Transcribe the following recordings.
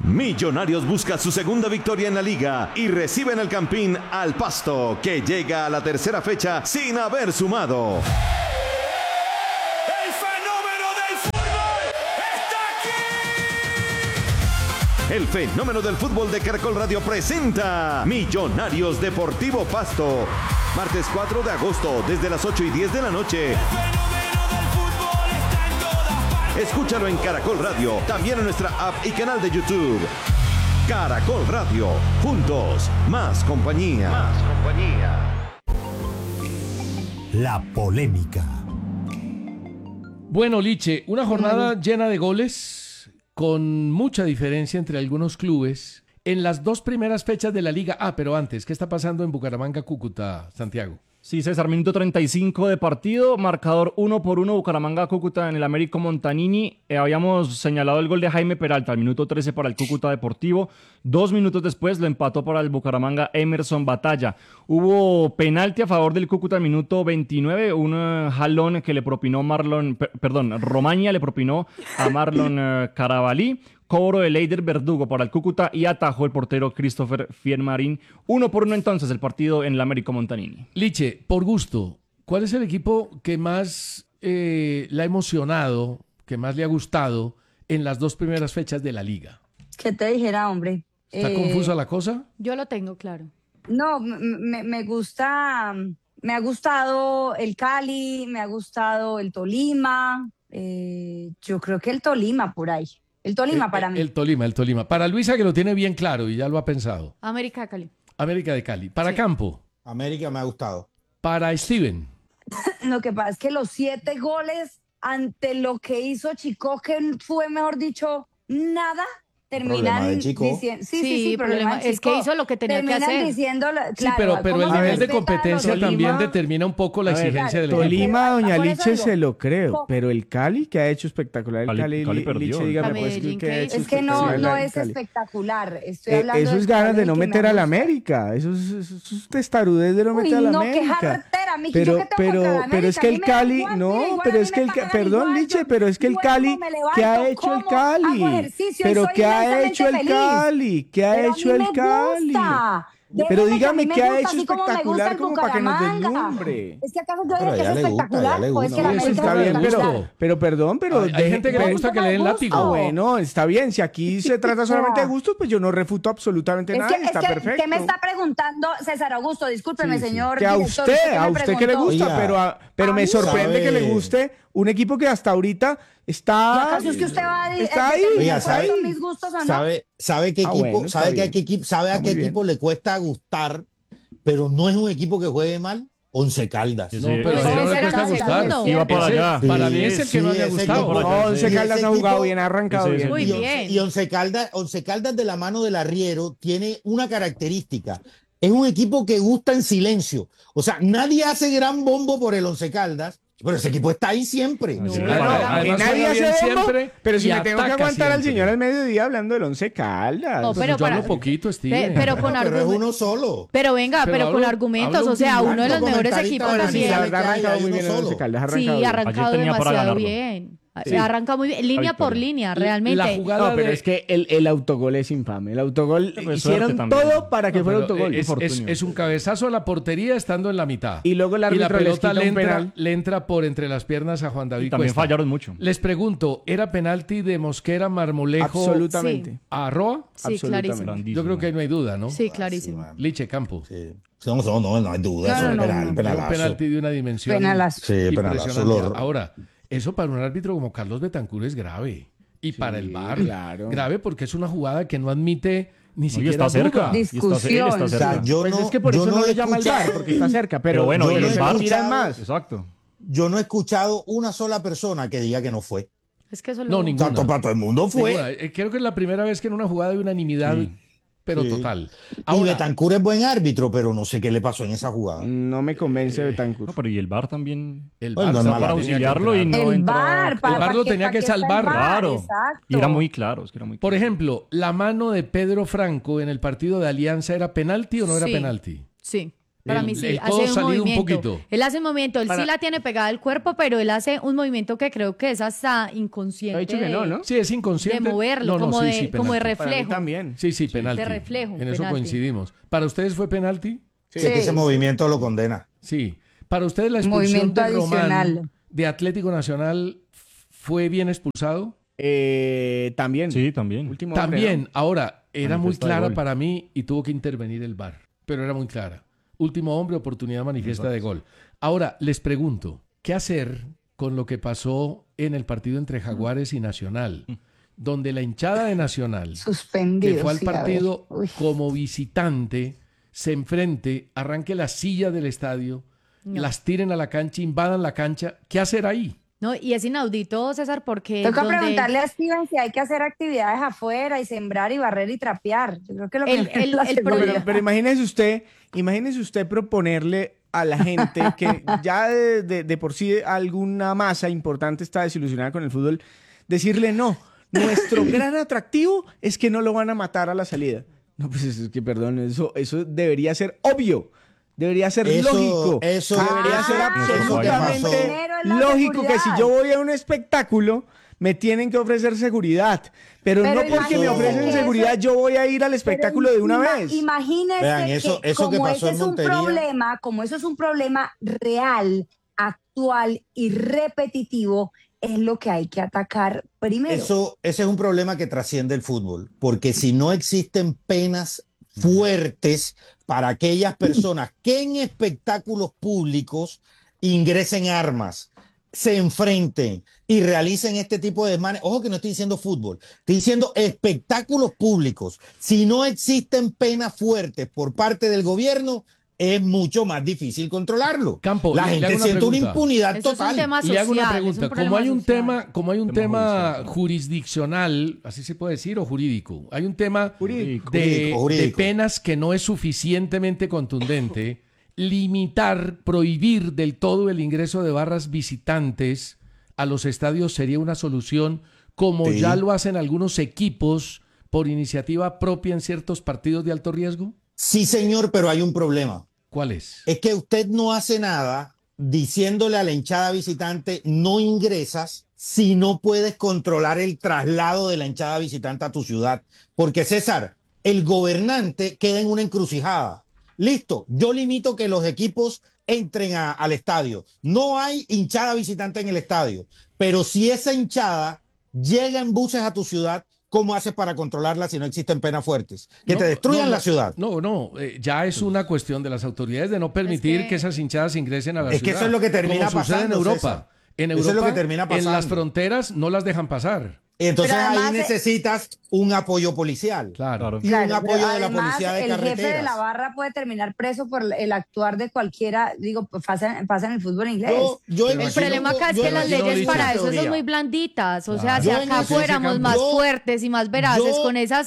Millonarios busca su segunda victoria en la liga y recibe en el Campín al Pasto, que llega a la tercera fecha sin haber sumado. ¡El fenómeno del fútbol está aquí! El fenómeno del fútbol de Caracol Radio presenta Millonarios Deportivo Pasto. Martes 4 de agosto, desde las 8:10 de la noche. Escúchalo en Caracol Radio, también en nuestra app y canal de YouTube. Caracol Radio, juntos, más compañía. Más compañía. La polémica. Bueno, Liche, una jornada llena de goles, con mucha diferencia entre algunos clubes en las dos primeras fechas de la Liga. Pero antes, ¿qué está pasando en Bucaramanga, Cúcuta, Santiago? Sí, César, minuto 35 de partido, marcador 1-1 Bucaramanga-Cúcuta en el Américo Montanini. Habíamos señalado el gol de Jaime Peralta al minuto 13 para el Cúcuta Deportivo. 2 minutos después lo empató para el Bucaramanga Emerson Batalla. Hubo penalti a favor del Cúcuta al minuto 29, un jalón que le propinó Romaña le propinó a Marlon Carabalí. Cobro de Leider Verdugo para el Cúcuta y atajó el portero Christopher Fiermarín. 1-1 entonces el partido en el Américo Montanini. Liche, por gusto, ¿cuál es el equipo que más le ha emocionado, que más le ha gustado en las dos primeras fechas de la Liga? ¿Qué te dijera, hombre? ¿Está confusa la cosa? Yo lo tengo claro. No, me gusta, me ha gustado el Cali, me ha gustado el Tolima, yo creo que el Tolima por ahí. El Tolima para mí. El Tolima. Para Luisa, que lo tiene bien claro y ya lo ha pensado. América de Cali. América de Cali. Para sí. Campo. América me ha gustado. Para Steven. Lo que pasa es que los 7 goles ante lo que hizo Chico, que fue, mejor dicho, nada, terminan diciendo... Sí, problema. Es que hizo lo que tenía que hacer. Diciendo, claro, sí, pero el nivel de competencia también determina un poco la exigencia del equipo. Tolima, doña Liche, se lo creo, pero el Cali, que ha hecho espectacular, el Cali perdió. Liche, dígame, pues, que ha hecho es que no es espectacular. Estoy hablando eso es ganas de no meter al América, eso es testarudez de no meter al América. Pero es que el Cali, no, pero es que el perdón, Liche, pero es que el Cali, ¿qué ha hecho el Cali? Pero ¿qué ha hecho el Cali? ¿Qué ha hecho el Cali? Pero dígame qué ha hecho espectacular como para que nos deslumbre. Es que acaso yo digo que es espectacular. Pues que la está bien, pero perdón, pero hay gente que le gusta que le den látigo. Bueno, está bien. Si aquí se trata solamente de gustos, pues yo no refuto absolutamente nada. Está perfecto. ¿Qué me está preguntando César Augusto? Discúlpeme, señor. Que a usted que le gusta, pero me sorprende que le guste un equipo que hasta ahorita está. ¿Acaso es que usted va a está ahí? ¿Sabe mis gustos o no? ¿Sabe qué equipo? ¿Sabe a qué equipo le cuesta gustar, pero no es un equipo que juegue mal? Once Caldas. No, pero no le cuesta gustar. Iba para allá. Para mí es el que no le ha gustado. Once Caldas ha jugado bien, ha arrancado bien. Muy bien. Y Once Caldas de la mano del arriero tiene una característica. Es un equipo que gusta en silencio. O sea, nadie hace gran bombo por el Once Caldas, pero ese equipo está ahí siempre. Nadie hace siempre, pero si me tengo que aguantar al señor al mediodía hablando del Once Caldas. No, pero yo hablo poquito, Steve. Pero con pero es uno solo. Pero venga, pero con argumentos, o sea, uno de los mejores equipos también. La verdad ha arrancado muy bien el Once Caldas. Sí, ha arrancado demasiado bien. Se arranca muy bien, línea por línea, realmente. La jugada pero es que el autogol es infame. El autogol hicieron todo para que fuera autogol. Es un cabezazo a la portería estando en la mitad. Y luego el árbitro pelota le entra por entre las piernas a Juan David también Cuesta. Fallaron mucho. Les pregunto, ¿era penalti de Mosquera, Marmolejo? Absolutamente. ¿A Roa? Sí, clarísimo. Yo creo que ahí no hay duda, ¿no? Sí, clarísimo. Liche, Campo. Sí. No hay duda. Eso es penalazo. Un penalti de una dimensión. Penalazo. Sí, penalazo. Ahora, eso para un árbitro como Carlos Betancur es grave. Y para el VAR, claro. Grave porque es una jugada que no admite ni siquiera está cerca. duda. Discusión. Está cerca. Es que por eso no le llama al VAR, porque está cerca. Pero bueno, y el VAR tiran más. Exacto. Yo no he escuchado una sola persona que diga que no fue. Es que eso no, ninguna. Tanto para todo el mundo fue. Ninguna. Creo que es la primera vez que en una jugada de unanimidad, pero total. Ahora, y Betancur es buen árbitro, pero no sé qué le pasó en esa jugada. No me convence Betancur. No, pero y el VAR también. El VAR está para auxiliarlo y no el entró. VAR, el VAR lo tenía que salvar. Claro. Exacto. Y era muy claro. Por ejemplo, la mano de Pedro Franco en el partido de Alianza, ¿era penalti o no era penalti? Sí. Para mí sí, todo hace un salido movimiento. un poquito. Él hace un movimiento, él sí la tiene pegada al cuerpo, pero él hace un movimiento que creo que es hasta inconsciente. Ha dicho que no, ¿no? Sí, es inconsciente. De moverlo, No, como, sí, de, sí, como de penalti. Para mí reflejo. también. Sí, penalti. De reflejo, En eso penalti. coincidimos. ¿Para ustedes fue penalti? Sí. Que ese movimiento lo condena. Sí. ¿Para ustedes la expulsión Movimiento de Román adicional. de Atlético Nacional fue bien expulsado? También. Sí, también. Último hombre, También. ¿no? Ahora, era muy Manifiesta de clara gol. para mí y tuvo que intervenir el VAR. Pero era muy clara. Último hombre, oportunidad manifiesta de gol. Ahora, les pregunto, ¿qué hacer con lo que pasó en el partido entre Jaguares y Nacional? Donde la hinchada de Nacional, Suspendido. que fue al sí, a ver. partido Uy. como visitante, se enfrente, arranque las sillas del estadio, No. las tiren a la cancha, invadan la cancha. ¿Qué hacer ahí? No, y es inaudito, César, porque Toca donde preguntarle a Steven si hay que hacer actividades afuera y sembrar y barrer y trapear. Yo creo que lo El- primero es el- la el seguridad. problema- Pero imagínese usted proponerle a la gente que ya de por sí alguna masa importante está desilusionada con el fútbol, decirle no, nuestro gran atractivo es que no lo van a matar a la salida. No, pues es que, perdón, eso debería ser obvio. Debería ser lógico. Eso debería ser absolutamente lógico que si yo voy a un espectáculo me tienen que ofrecer seguridad, pero no porque me ofrecen seguridad yo voy a ir al espectáculo de una vez. Imagínese Vean, eso que que como pasó ese en es un Montería. problema, como eso es un problema real, actual y repetitivo, es lo que hay que atacar primero. Ese es un problema que trasciende el fútbol, porque si no existen penas fuertes para aquellas personas que en espectáculos públicos ingresen armas, se enfrenten y realicen este tipo de desmanes. Ojo que no estoy diciendo fútbol, estoy diciendo espectáculos públicos. Si no existen penas fuertes por parte del gobierno, es mucho más difícil controlarlo. Campo, la le gente hago una siente una pregunta. impunidad Eso es un total. tema Le hago una social, pregunta. es un Como problema hay un social. tema, Tema jurisdiccional, así se puede decir, o jurídico, hay un tema Jurídico. de penas que no es suficientemente contundente, limitar, prohibir del todo el ingreso de barras visitantes a los estadios sería una solución, como Sí. ya lo hacen algunos equipos por iniciativa propia en ciertos partidos de alto riesgo. Sí, señor, pero hay un problema. ¿Cuál es? Es que usted no hace nada diciéndole a la hinchada visitante no ingresas si no puedes controlar el traslado de la hinchada visitante a tu ciudad. Porque César, el gobernante queda en una encrucijada. Listo, yo limito que los equipos entren al estadio. No hay hinchada visitante en el estadio, pero si esa hinchada llega en buses a tu ciudad, ¿cómo haces para controlarla si no existen penas fuertes? Que te destruyan la ciudad. No, ya es una cuestión de las autoridades de no permitir que esas hinchadas ingresen a la Es ciudad. que eso es lo que termina como sucede pasando, en Europa. César. En Eso Europa, es lo que termina en las pasando. fronteras no las dejan pasar. Entonces Pero además, ahí necesitas un apoyo policial. Claro. Y Claro, un apoyo pero de la además, policía de el jefe de carreteras. la barra puede terminar preso por el actuar de cualquiera, digo, pasa en el fútbol inglés. El problema acá es que las leyes para eso son muy blanditas. O sea, si Yo en acá ese fuéramos campo- más yo- fuertes y más veraces yo-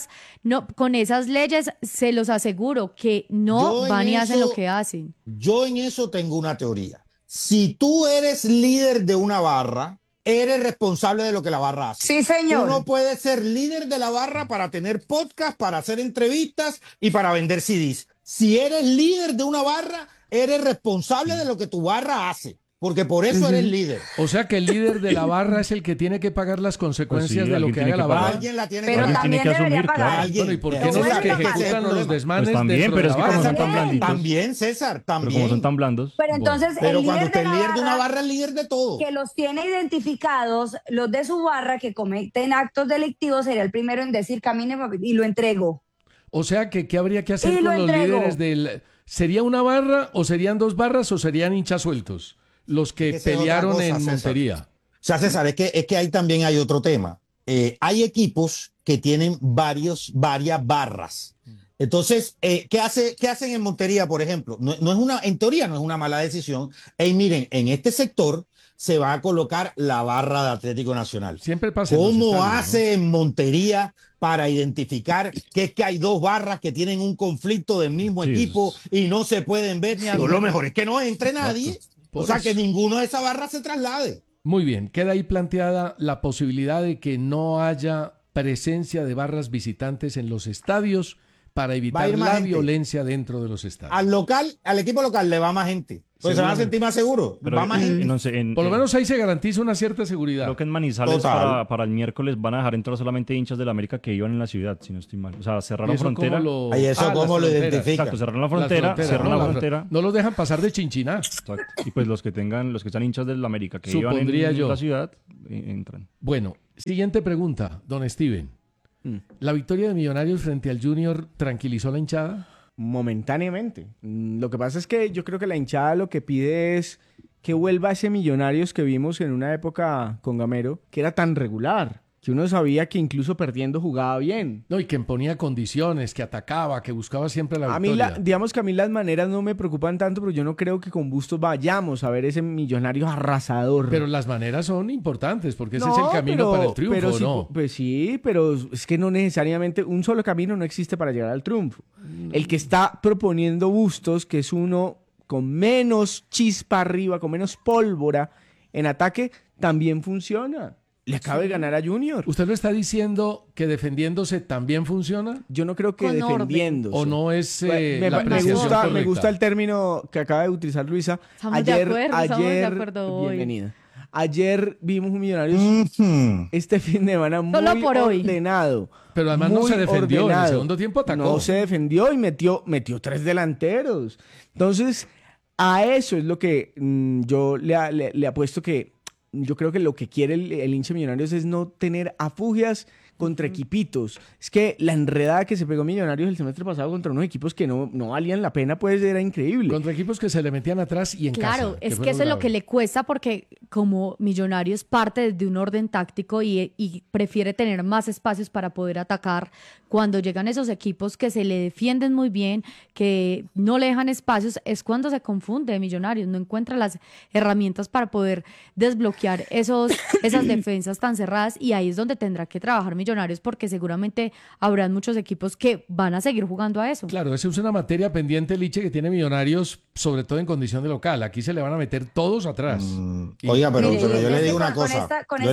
con esas leyes, se los aseguro que no Yo en van y hacen eso- lo que hacen. Yo en eso tengo una teoría. Si tú eres líder de una barra, eres responsable de lo que la barra hace. Sí, señor. Tú no puedes ser líder de la barra para tener podcast, para hacer entrevistas y para vender CDs. Si eres líder de una barra, eres responsable de lo que tu barra hace, porque por eso eres líder. O sea que el líder de la barra es el que tiene que pagar las consecuencias de lo alguien que tiene haga la que barra. pagar. Alguien la tiene Pero que pagar. también tiene que debería asumir, pagar. claro. Alguien. Bueno, ¿y por qué Eso no es los lo que que ese es el ejecutan los problema. desmanes Pues también, dentro pero de es la que como barra? son tan También. blanditos. También, César, Pero también. como son tan blandos. Pero entonces Pero el cuando líder usted de es la líder de una barra, barra, es líder de todo. que los tiene identificados, los de su barra que cometen actos delictivos, sería el primero en decir camine y lo entrego. O sea que ¿qué habría que hacer Y lo con los entrego. líderes del... ¿Sería una barra o serían dos barras o serían hinchas sueltos? Los que Esa es otra pelearon cosa, en César. Montería. O sea, César, es que ahí también hay otro tema. Hay equipos que tienen varias barras. Entonces, ¿qué hacen en Montería, por ejemplo? En teoría no es una mala decisión. Miren, en este sector se va a colocar la barra de Atlético Nacional. Siempre pasa en los ¿Cómo estadios, ¿no? hace en Montería para identificar que es que hay dos barras que tienen un conflicto del mismo Sí, equipo y no se pueden ver? Lo mejor es que no entre nadie. Por O sea, eso. que ninguno de esas barras se traslade. Muy bien, queda ahí planteada la posibilidad de que no haya presencia de barras visitantes en los estadios para evitar la violencia dentro de los estadios. Al equipo local le va más gente. Pues se van a sentir más seguros. Va más gente. Por lo menos ahí se garantiza una cierta seguridad. Creo que en Manizales para el miércoles van a dejar entrar solamente hinchas del América que iban en la ciudad, si no estoy mal. O sea, cerraron frontera. ¿Cómo lo identifican? Exacto, cerraron la frontera, la frontera. No los dejan pasar de Chinchiná. Exacto. Y pues los que sean hinchas del América que iban en la ciudad, entran. Bueno, siguiente pregunta, don Steven. ¿La victoria de Millonarios frente al Junior tranquilizó la hinchada? Momentáneamente. Lo que pasa es que yo creo que la hinchada lo que pide es que vuelva ese Millonarios que vimos en una época con Gamero, que era tan regular, que uno sabía que incluso perdiendo jugaba bien. No, y que imponía condiciones, que atacaba, que buscaba siempre la victoria. Digamos que a mí las maneras no me preocupan tanto, pero yo no creo que con Bustos vayamos a ver ese Millonarios arrasador. Pero las maneras son importantes, porque ese es el camino para el triunfo, ¿no? Pues sí, pero es que no necesariamente un solo camino no existe para llegar al triunfo. El que está proponiendo Bustos, que es uno con menos chispa arriba, con menos pólvora en ataque, también funciona. Le acaba de ganar a Junior. ¿Usted lo está diciendo que defendiéndose también funciona? Yo no creo que defendiéndose. ¿O no es me gusta el término que acaba de utilizar Luisa. Estamos de acuerdo hoy. Bienvenida. Ayer vimos un Millonarios este fin de semana muy ordenado. Pero además no se defendió. En el segundo tiempo atacó. No se defendió y metió 3 delanteros. Entonces, a eso es lo que yo le apuesto que yo creo que lo que quiere el hincha Millonarios es no tener afugias contra equipitos. Es que la enredada que se pegó Millonarios el semestre pasado contra unos equipos que no valían la pena, pues era increíble. Contra equipos que se le metían atrás y en casa. Claro, es que eso es lo que le cuesta porque como Millonarios parte de un orden táctico y prefiere tener más espacios para poder atacar. Cuando llegan esos equipos que se le defienden muy bien, que no le dejan espacios, es cuando se confunde Millonarios, no encuentra las herramientas para poder desbloquear esas defensas tan cerradas y ahí es donde tendrá que trabajar Millonarios porque seguramente habrán muchos equipos que van a seguir jugando a eso. Claro, esa es una materia pendiente, Liche, que tiene Millonarios, sobre todo en condición de local. Aquí se le van a meter todos atrás. Oiga, pero yo le digo una cosa.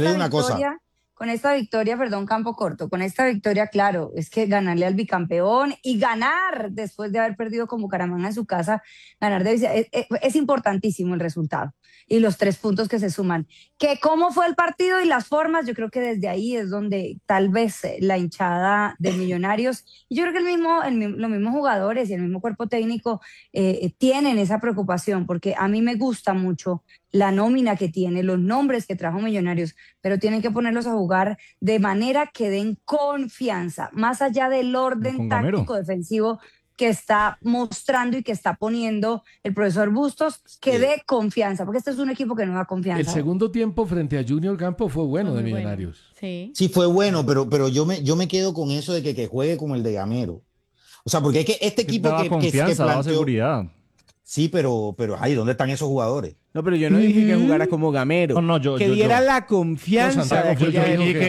Con esta victoria, perdón, campo corto, con esta victoria, claro, es que ganarle al bicampeón y ganar después de haber perdido con Bucaramanga en su casa, ganar de es importantísimo el resultado y los 3 puntos que se suman. Que cómo fue el partido y las formas, yo creo que desde ahí es donde tal vez la hinchada de Millonarios, y yo creo que los mismos jugadores y el mismo cuerpo técnico tienen esa preocupación, porque a mí me gusta mucho la nómina que tiene, los nombres que trajo Millonarios, pero tienen que ponerlos a jugar de manera que den confianza, más allá del orden táctico defensivo que está mostrando y que está poniendo el profesor Bustos, que dé confianza, porque este es un equipo que no da confianza. El segundo tiempo frente a Junior Campo fue bueno de Millonarios. Bueno. Sí, fue bueno, pero yo me quedo con eso de que juegue como el de Gamero. O sea, porque es que este equipo daba confianza, daba seguridad. Sí, pero ahí, ¿dónde están esos jugadores? No, pero yo no dije que jugara como Gamero. Que diera la confianza de aquella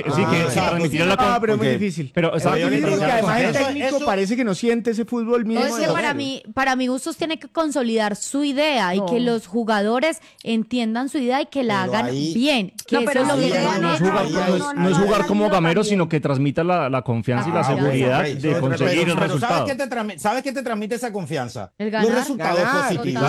época. Pero es muy difícil. Pero yo digo que además el técnico parece que no siente ese fútbol mismo. No, es que para mí Bustos tiene que consolidar su idea y que los jugadores entiendan su idea y que la hagan bien. Que eso es lo que no es jugar como Gamero, sino que transmita la confianza y la seguridad de conseguir el resultado. ¿Sabes qué te transmite esa confianza? Los resultados positivos.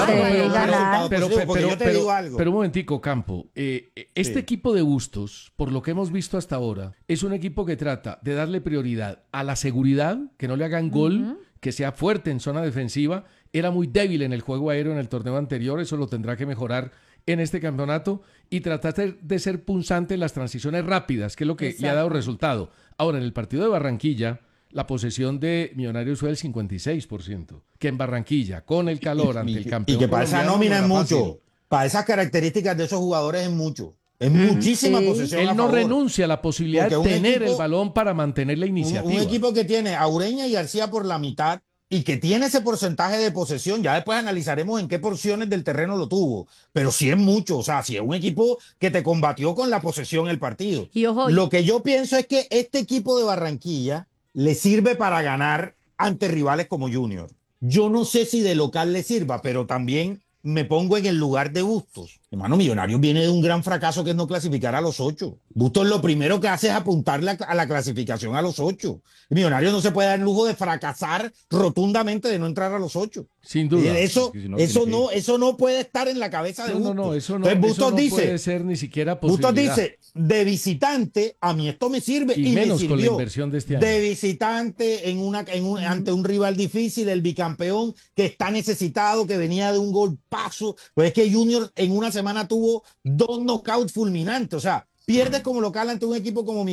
Pero un momentico, Campo. Este equipo de Bustos, por lo que hemos visto hasta ahora, es un equipo que trata de darle prioridad a la seguridad, que no le hagan gol, que sea fuerte en zona defensiva. Era muy débil en el juego aéreo en el torneo anterior, eso lo tendrá que mejorar en este campeonato y tratar de ser punzante en las transiciones rápidas, que es lo que le ha dado resultado. Ahora, en el partido de Barranquilla, la posesión de Millonarios fue del 56%, que en Barranquilla, con el calor ante el campeón. Y que para esa nómina es mucho. Para esas características de esos jugadores es mucho. Es muchísima posesión. Él no renuncia a la posibilidad de tener el balón para mantener la iniciativa. Un equipo que tiene a Ureña y García por la mitad y que tiene ese porcentaje de posesión, ya después analizaremos en qué porciones del terreno lo tuvo, pero sí es mucho, o sea, sí es un equipo que te combatió con la posesión el partido. Y ojo, lo que yo pienso es que este equipo de Barranquilla le sirve para ganar ante rivales como Junior. Yo no sé si de local le sirva, pero también me pongo en el lugar de Bustos. Hermano, Millonarios viene de un gran fracaso que es no clasificar a los 8. Bustos lo primero que hace es apuntarle a la clasificación a los 8. Millonarios no se puede dar el lujo de fracasar rotundamente de no entrar a los 8. Sin duda. Eso no puede estar en la cabeza de Bustos. No, eso Bustos no dice, puede ser ni siquiera posibilidad. Bustos dice, de visitante, a mí esto me sirve y me menos sirvió. Con la inversión de este año. De visitante ante un rival difícil, el bicampeón que está necesitado, que venía de un golpazo. Pues es que Junior en una semana tuvo 2 knockouts fulminantes. O sea, pierdes como local ante un equipo como